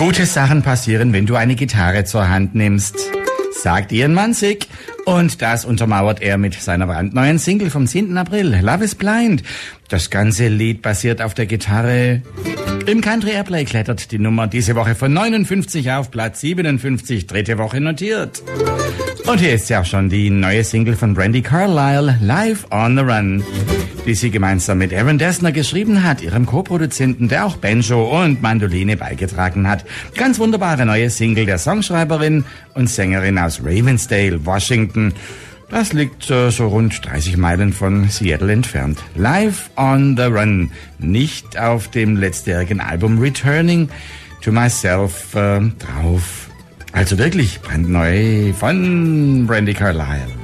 Gute Sachen passieren, wenn du eine Gitarre zur Hand nimmst, sagt Ian Mansik. Und das untermauert er mit seiner brandneuen Single vom 10. April, Love is Blind. Das ganze Lied basiert auf der Gitarre. Im Country Airplay klettert die Nummer diese Woche von 59 auf Platz 57, dritte Woche notiert. Und hier ist ja auch schon die neue Single von Brandi Carlile, Live on the Run, die sie gemeinsam mit Aaron Dessner geschrieben hat, ihrem Co-Produzenten, der auch Banjo und Mandoline beigetragen hat. Ganz wunderbare neue Single der Songschreiberin und Sängerin aus Ravensdale, Washington. Das liegt so rund 30 Meilen von Seattle entfernt. Live on the Run, nicht auf dem letztjährigen Album Returning to Myself drauf. Also wirklich brandneu von Brandi Carlile.